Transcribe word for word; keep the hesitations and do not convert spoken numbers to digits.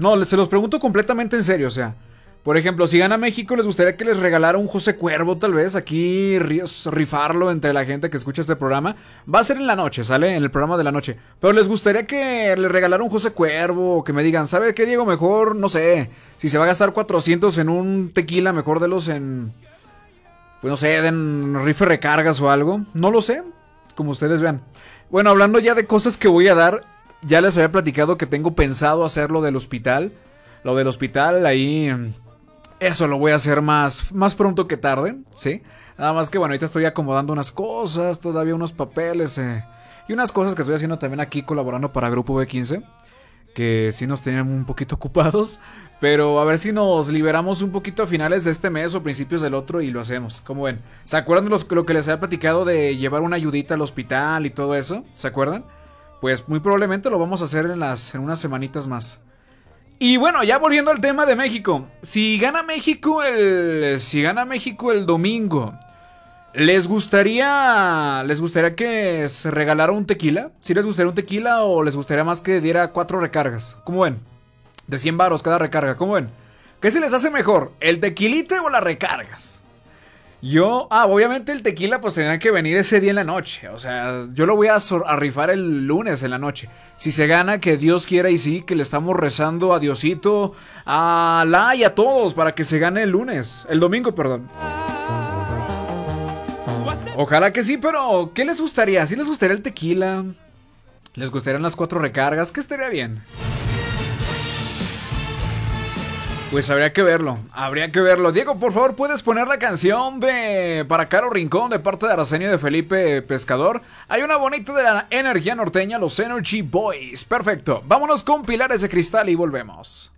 No, se los pregunto completamente en serio, o sea. Por ejemplo, si gana México, ¿les gustaría que les regalara un José Cuervo, tal vez? Aquí rifarlo entre la gente que escucha este programa. Va a ser en la noche, ¿sale? En el programa de la noche. Pero ¿les gustaría que les regalara un José Cuervo? O que me digan, ¿sabe qué, Diego? Mejor, no sé, si se va a gastar cuatrocientos en un tequila, mejor de los en... Pues no sé, en rife recargas o algo. No lo sé, como ustedes vean. Bueno, hablando ya de cosas que voy a dar, ya les había platicado que tengo pensado hacer lo del hospital. Lo del hospital, ahí... Eso lo voy a hacer más, más pronto que tarde, ¿sí? Nada más que bueno, ahorita estoy acomodando unas cosas, todavía unos papeles eh, y unas cosas que estoy haciendo también aquí colaborando para Grupo B quince, que sí nos tenían un poquito ocupados, pero a ver si nos liberamos un poquito a finales de este mes o principios del otro y lo hacemos. ¿Cómo ven? ¿Se acuerdan de los, lo que les había platicado de llevar una ayudita al hospital y todo eso? ¿Se acuerdan? Pues muy probablemente lo vamos a hacer en, las, en unas semanitas más. Y bueno, ya volviendo al tema de México. Si gana México el. Si gana México el domingo. ¿Les gustaría. ¿Les gustaría que se regalara un tequila? ¿Si les gustaría un tequila o les gustaría más que diera cuatro recargas? ¿Cómo ven? De cien varos cada recarga, ¿cómo ven? ¿Qué se les hace mejor? ¿El tequilite o las recargas? Yo, ah, obviamente el tequila pues tendrá que venir ese día en la noche. O sea, yo lo voy a, a rifar el lunes en la noche. Si se gana, que Dios quiera y sí, que le estamos rezando a Diosito, a Alá y a todos para que se gane el lunes, el domingo, perdón. Ojalá que sí, pero ¿qué les gustaría? ¿Sí les gustaría el tequila? ¿Les gustarían las cuatro recargas? ¿Qué estaría bien? Pues habría que verlo, habría que verlo. Diego, por favor, ¿puedes poner la canción de Para Caro Rincón de parte de Arsenio de Felipe Pescador? Hay una bonita de la energía norteña, los Energy Boys. Perfecto, vámonos con Pilares de Cristal y volvemos.